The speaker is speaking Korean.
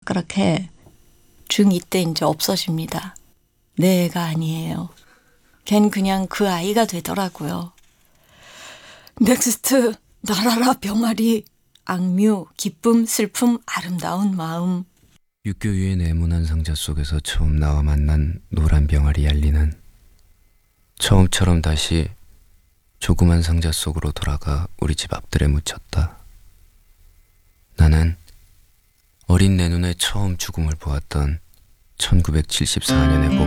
따끈따끈해. 중2 때 이제 없어집니다. 내 애가 아니에요. 걘 그냥 그 아이가 되더라고요. 넥스트, 날아라 병아리. 악뮤, 기쁨, 슬픔, 아름다운 마음. 육교위의 네모난 상자 속에서 처음 나와 만난 노란 병아리 얄리는 처음처럼 다시 조그만 상자 속으로 돌아가 우리 집 앞들에 묻혔다. 나는 어린 내 눈에 처음 죽음을 보았던 1974년의 봄